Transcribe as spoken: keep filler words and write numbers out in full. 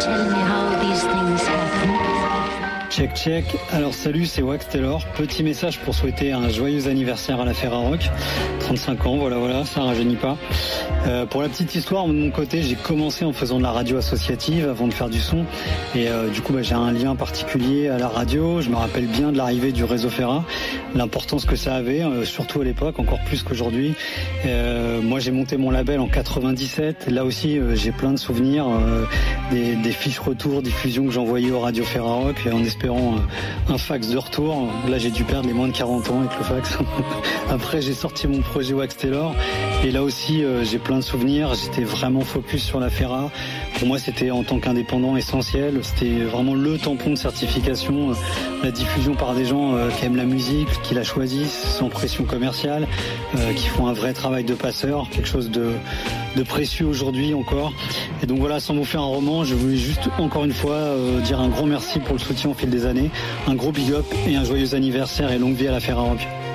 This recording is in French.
tell me how these things happen? Check, check. Alors salut, c'est Wax Taylor. Petit message pour souhaiter un joyeux anniversaire à la Ferrarock. trente-cinq ans, voilà, voilà, ça rajeunit pas. Euh, pour la petite histoire, de mon côté, j'ai commencé en faisant de la radio associative avant de faire du son. Et euh, du coup, bah, j'ai un lien particulier à la radio. Je me rappelle bien de l'arrivée du réseau Ferra, l'importance que ça avait, euh, surtout à l'époque, encore plus qu'aujourd'hui. Euh, moi, j'ai monté mon label en quatre-vingt-dix-sept. Là aussi, euh, j'ai plein de souvenirs, euh, des, des fiches retour, diffusion que j'envoyais au Radio Ferrarock, et en espérant euh, un fax de retour. Là, j'ai dû perdre les moins de quarante ans avec le fax. Après, j'ai sorti mon projet Wax Taylor. Et là aussi, euh, j'ai plein de souvenirs. J'étais vraiment focus sur la Ferra. Pour moi, c'était en tant qu'indépendant essentiel. C'était vraiment le tampon de certification. Euh, la diffusion par des gens euh, qui aiment la musique, qui la choisissent sans pression commerciale, euh, qui font un vrai travail de passeur, quelque chose de, de précieux aujourd'hui encore. Et donc voilà, sans vous faire un roman, je voulais juste encore une fois euh, dire un gros merci pour le soutien au fil des années. Un gros big up et un joyeux anniversaire et longue vie à la Ferrarock.